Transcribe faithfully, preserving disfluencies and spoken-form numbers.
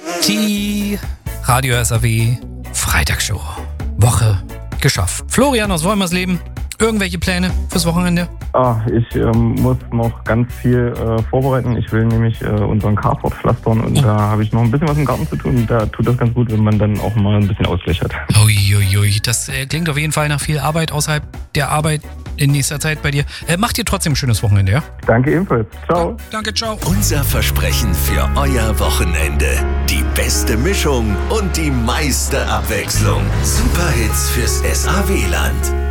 Die Radio S A W Freitagsshow. Woche geschafft. Florian aus Wolmersleben, irgendwelche Pläne fürs Wochenende? Ah, ich ähm, muss noch ganz viel äh, vorbereiten. Ich will nämlich äh, unseren Carport pflastern und oh. da habe ich noch ein bisschen was im Garten zu tun. Da tut das ganz gut, wenn man dann auch mal ein bisschen Ausgleich hat. Uiuiui, das äh, klingt auf jeden Fall nach viel Arbeit außerhalb der Arbeit in nächster Zeit bei dir. Äh, macht dir trotzdem ein schönes Wochenende, ja? Danke ebenfalls. Ciao. Ja, danke, ciao. Unser Versprechen für euer Wochenende. Die beste Mischung und die meiste Abwechslung. Superhits fürs S A W-Land.